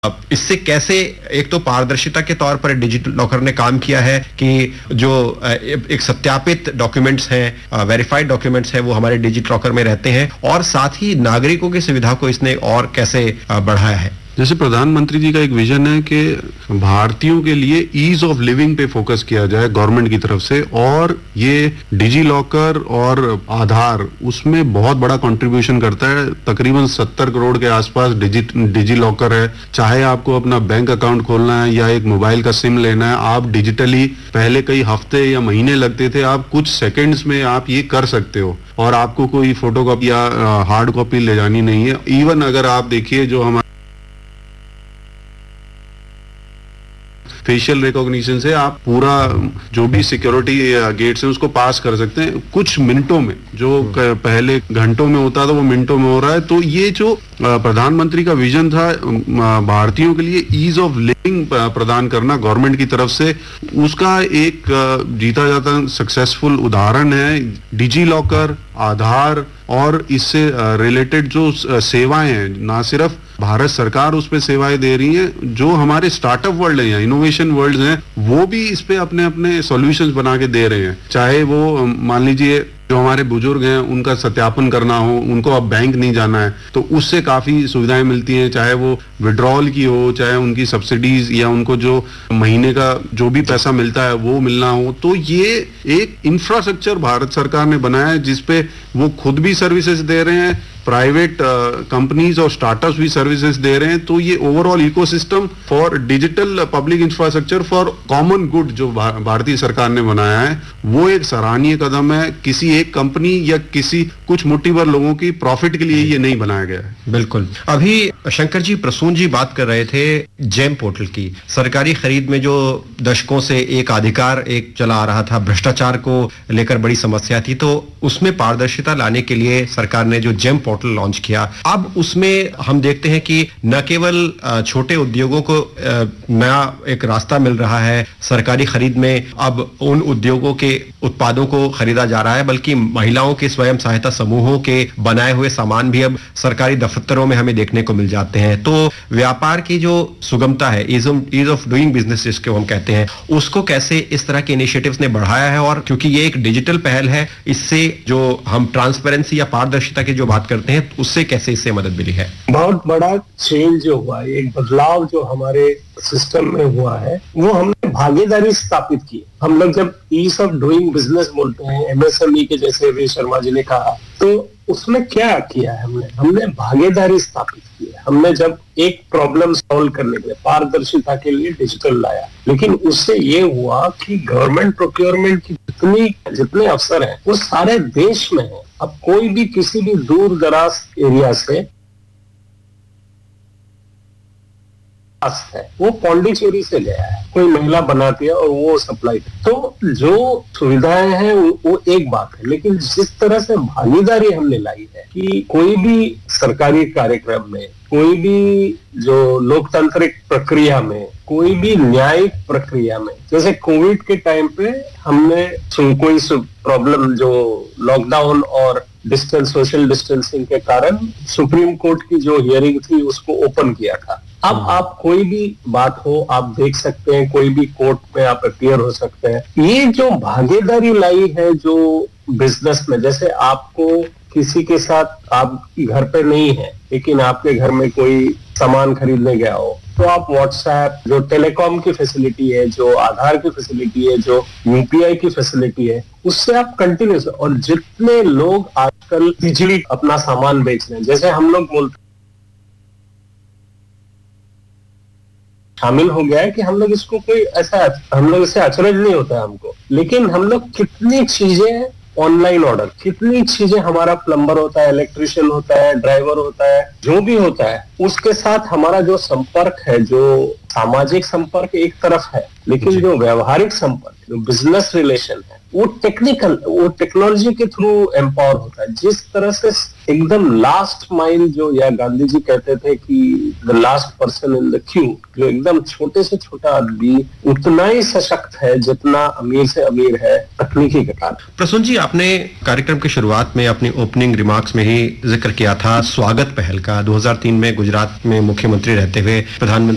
अब इससे कैसे एक तो पारदर्शिता के तौर पर डिजिटल लॉकर ने काम किया है कि जो एक सत्यापित डॉक्यूमेंट्स हैं, वेरीफाइड डॉक्यूमेंट्स हैं, वो हमारे डिजिटल लॉकर में रहते हैं, और साथ ही नागरिकों की सुविधा को इसने और कैसे बढ़ाया है। जैसे प्रधानमंत्री जी का एक विजन है कि भारतीयों के लिए ईज ऑफ लिविंग पे फोकस किया जाए गवर्नमेंट की तरफ से, और ये डिजी लॉकर और आधार उसमें बहुत बड़ा कंट्रीब्यूशन करता है। तकरीबन 70 करोड़ के आसपास डिजी लॉकर है। चाहे आपको अपना बैंक अकाउंट खोलना है या एक मोबाइल का सिम लेना है, आप डिजिटली, पहले कई हफ्ते या महीने लगते थे, आप कुछ सेकंड्स में आप ये कर सकते हो, और आपको कोई फोटोकॉपी या हार्ड कॉपी ले जानी नहीं है। इवन अगर आप देखिए जो हमारे फेशियल रिकॉग्निशन से आप पूरा जो भी सिक्योरिटी गेट्स हैं उसको पास कर सकते हैं कुछ मिनटों में, जो पहले घंटों में होता था वो मिनटों में हो रहा है। तो ये जो प्रधानमंत्री का विजन था भारतीयों के लिए ईज ऑफ लिविंग प्रदान करना गवर्नमेंट की तरफ से, उसका एक जीता जाता सक्सेसफुल उदाहरण है डिजी लॉकर, आधार और इससे रिलेटेड जो सेवाएं हैं। ना सिर्फ भारत सरकार उस पे सेवाएं दे रही है, जो हमारे स्टार्टअप वर्ल्ड है या इनोवेशन वर्ल्ड हैं, वो भी इस पे अपने अपने सॉल्यूशंस बना के दे रहे हैं। चाहे वो मान लीजिए जो हमारे बुजुर्ग हैं उनका सत्यापन करना हो, उनको अब बैंक नहीं जाना है, तो उससे काफी सुविधाएं मिलती हैं। चाहे वो विड्रॉल की हो, चाहे उनकी सब्सिडीज या उनको जो महीने का जो भी पैसा मिलता है वो मिलना हो, तो ये एक इंफ्रास्ट्रक्चर भारत सरकार ने बनाया है जिसपे वो खुद भी सर्विसेज दे रहे हैं, प्राइवेट कंपनीज और स्टार्टअप्स भी सर्विसेज दे रहे हैं। तो ये overall ecosystem for digital public infrastructure for common good जो भारतीय सरकार ने बनाया है, वो एक सराहनीय कदम है। किसी एक कंपनी या किसी कुछ मुट्ठी भर लोगों की प्रॉफिट के लिए ये नहीं बनाया गया है। बिल्कुल। अभी शंकर जी, प्रसून जी बात कर रहे थे जेम पोर्टल की। सरकारी खरीद में जो दशकों से एक अधिकार एक चला आ रहा था, भ्रष्टाचार को लेकर बड़ी समस्या थी, तो उसमें पारदर्शिता लाने के लिए सरकार ने जो जेम पोर्टल लॉन्च किया, अब उसमें हम देखते हैं कि न केवल छोटे उद्योगों को नया एक रास्ता मिल रहा है सरकारी खरीद में, अब उन उद्योगों के उत्पादों को खरीदा जा रहा है, बल्कि महिलाओं के स्वयं सहायता समूहों के बनाए हुए सामान भी अब सरकारी दफ्तरों में हमें देखने को मिल जाते हैं। तो व्यापार की जो सुगमता है, ईज ऑफ डूइंग बिजनेस जिसको हम कहते हैं, उसको कैसे इस तरह के इनिशिएटिव्स ने बढ़ाया है, और क्योंकि ये एक डिजिटल पहल है, इससे जो हम ट्रांसपेरेंसी या पारदर्शिता की जो बात करते हैं उससे कैसे इससे मदद मिली है? बहुत बड़ा चेंज जो हुआ है, एक बदलाव जो हमारे सिस्टम में हुआ है, वो हमने भागीदारी स्थापित की। हम लोग जब ईज ऑफ डूइंग बिजनेस बोलते हैं, एमएसएमई के जैसे अभी शर्मा जी ने कहा, तो उसमें क्या किया है हमने भागीदारी स्थापित की है। हमने जब एक प्रॉब्लम सॉल्व करने के लिए पारदर्शिता के लिए डिजिटल लाया, लेकिन उससे ये हुआ कि गवर्नमेंट प्रोक्योरमेंट की जितने अफसर हैं वो सारे देश में है। अब कोई भी किसी भी दूर दराज एरिया से है, वो पौंडीचेरी से गया है, कोई महिला बनाती है और वो सप्लाई। तो जो सुविधाएं हैं वो एक बात है, लेकिन जिस तरह से भागीदारी हमने लाई है कि कोई भी सरकारी कार्यक्रम में, कोई भी जो लोकतांत्रिक प्रक्रिया में, कोई भी न्यायिक प्रक्रिया में, जैसे कोविड के टाइम पे हमने कोई प्रॉब्लम जो लॉकडाउन और सोशल डिस्टेंसिंग के कारण सुप्रीम कोर्ट की जो हियरिंग थी उसको ओपन किया था। अब आप कोई भी बात हो आप देख सकते हैं, कोई भी कोर्ट में आप अपीयर हो सकते हैं। ये जो भागीदारी लाई है जो बिजनेस में, जैसे आपको किसी के साथ आप घर पे नहीं है लेकिन आपके घर में कोई सामान खरीदने गया हो, तो आप व्हाट्सएप, जो टेलीकॉम की फैसिलिटी है, जो आधार की फैसिलिटी है, जो यूपीआई की फैसिलिटी है, उससे आप कंटिन्यूस, और जितने लोग आजकल इजीली अपना सामान बेच रहे हैं, जैसे हम लोग बोलते शामिल हो गया है कि हम लोग इसको कोई ऐसा, हम लोग इससे अचरज नहीं होता है हमको, लेकिन हम लोग कितनी चीजें ऑनलाइन ऑर्डर, कितनी चीजें, हमारा प्लम्बर होता है, इलेक्ट्रिशियन होता है, ड्राइवर होता है, जो भी होता है, उसके साथ हमारा जो संपर्क है, जो सामाजिक संपर्क एक तरफ है, लेकिन जो व्यवहारिक संपर्क, जो बिजनेस रिलेशन है, वो टेक्नोलॉजी के थ्रू एम्पावर होता है। जिस तरह से एकदम लास्ट माइल, जो या गांधी जी कहते थे कि the last person in the Q, जो एकदम छोटे से छोटा आदमी उतना ही सशक्त है जितना अमीर से अमीर है तकनीकी के कारण। प्रसून जी, आपने कार्यक्रम की शुरुआत में अपनी ओपनिंग रिमार्क्स में ही जिक्र किया था स्वागत पहल का। 2003 में गुजरात में मुख्यमंत्री रहते हुए प्रधानमंत्री